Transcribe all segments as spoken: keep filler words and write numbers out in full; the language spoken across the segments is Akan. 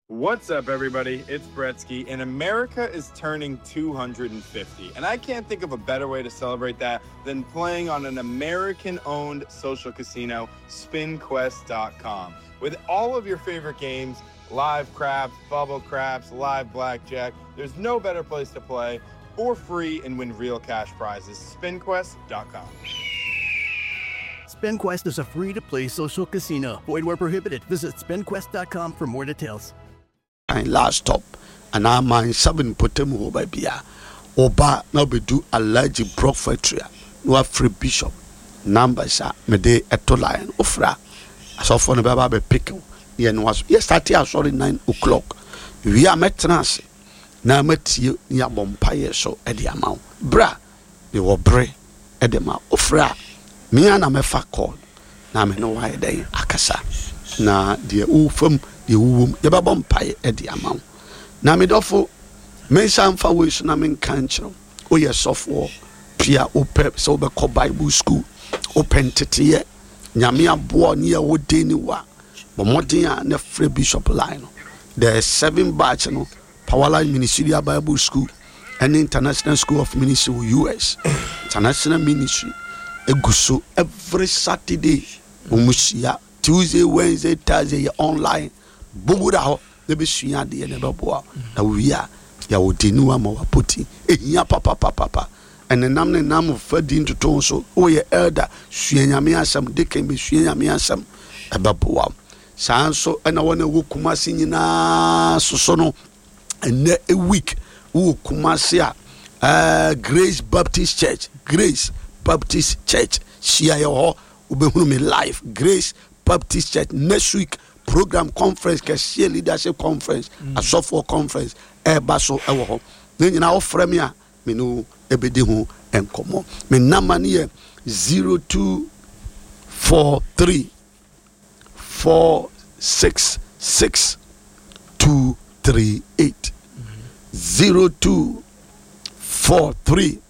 What's up, everybody? It's Bretsky, and America is turning two hundred fifty. And I can't think of a better way to celebrate that than playing on an American-owned social casino, spin quest dot com. With all of your favorite games, live craps, bubble craps, live blackjack, there's no better place to play for free and win real cash prizes. spin quest dot com. SpinQuest is a free-to-play social casino. Void where prohibited. Visit spin quest dot com for more details. Last stop, and I mind seven potemo baby. Oba no be do a large prophetry. No free bishop. Numbers are me de etoline ofra. As of on baba be pickle. Yen was yesterday sorry nine o'clock. We are metnase. Na meti ni abompaye so e de amount. Bra, me wo bre e de ma ofra. Me ana me fa call. Na me no why dey akasa. Na de ufam the womb, the babon pie at the amount. Namidofo, may some for wish namin cancer. Oh, yes, software, Pia, Opep, sober co Bible school, open tete, Yamia boa near wood deniwa, but Motia and the free bishop line. There are seven batch, no, Power Line Ministerial Bible School, and International School of Ministry, U S, International Ministry, a guso every Saturday, Umusia, Tuesday, Wednesday, Thursday, online. Buguda ho de be sua de ne beboa na wi a ya wodinu ama wapoti ehia papa papa papa ene nam ne nam fadi ntoto so o ye elder sua nyame asam de kan be sua nyame asam e beboa san so ena wona wo kumase nyina soso no ene a week wo kumase a uh, Grace Baptist Church Grace Baptist Church sia ye ho obehunu me live Grace Baptist Church next week program conference kesi leadership conference mm. a software conference e baso e wo ho ne nyina wo frɛ me a me no ebedi ho enkomo me number ne zero two four three four six six two three eight zero two four three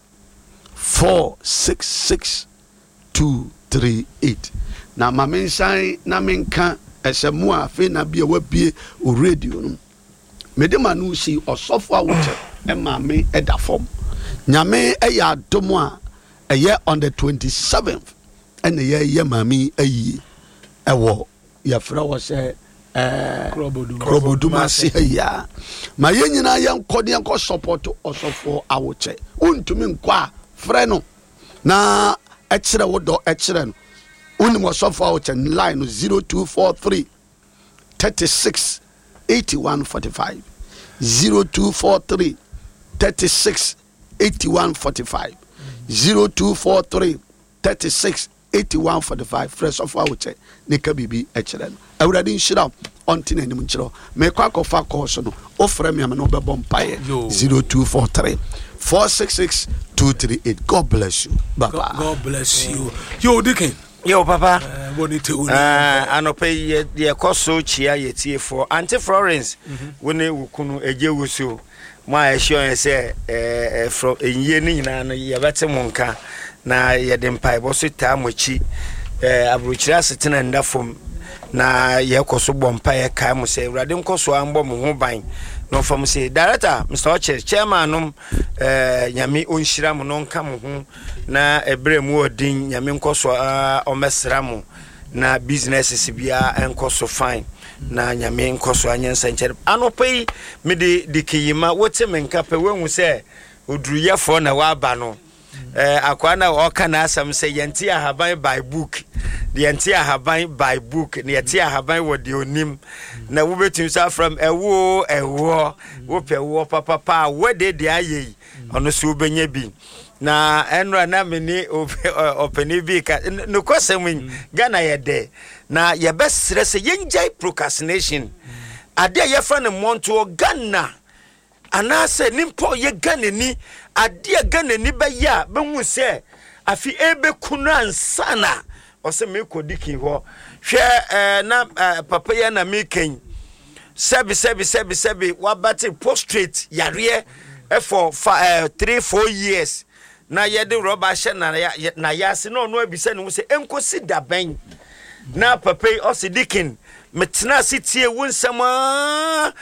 four six six two three eight na mamensan na menka esemu a fe na bia wabie o radio no medema no si osofo awoche e ma me eda form nyame e ya domo a eye on the twenty-seventh and ye ye mami ayi e wo ya fra wo se eh kroboduma se ya ma ye nyina ye nkode enko support osofo awoche untumi nkwa frɛ no na e kire wo do e kire no Only was so far out and line zero two four three thirty six eighty one forty five zero two four three thirty six eighty one forty five zero two four three thirty six eighty one forty five fresh of out Nika Bibi Echelen. I would have been shut up on tin and Munchero. Make a coffee course no offer me a no bompire zero two four three four six six two three eight. God bless you. Bye bye. God bless you. Yo, Dickin. Yo, Papa. Uh, I no pay ye the coso chia ye tea for Auntie Florence. When they kunu eje wusu. My assurance say eh from a year na ye better monka na ye dem pai boso time wichi eh abruchira sitin and from na ye koso bompa ye kai mo say radem koso ambo mo ho ban no from say director Mister Oche chairman nom eh nyame onhira mo no nka mo ho na ebre mu odin nyame nkoso a omesra mo na businesses bia enkoso fine na nyame nkoso anyensa nche anopai me de dikiyima wote menka pe wenhu se oduruyefo na wa ba no eh akwana o kana asam se yenti ahaban by book the yenti ahaban by book ne yenti ahaban wo de onim na wo betim sa from ewo ewo wo pe wo papa pa wo de de ayi ono so benya bi na enra na meni openi bi ka no kwasem Ghana ye de na ye besre se yenjai procrastination ade ye fa ne monto Ghana anase nimpo ye Ghana ni ade Ghana ni be ya be hu se afi ebe kunu ansana o se me kodiki ho hwe eh, na eh, papa ye na me ken sebi sebi sebi sebi wabati prostrate yare eh, for uh, three four years na yede roba hye na na yase no no abisa no se enkosi da ben na papa o se dikin metena sitie wonsama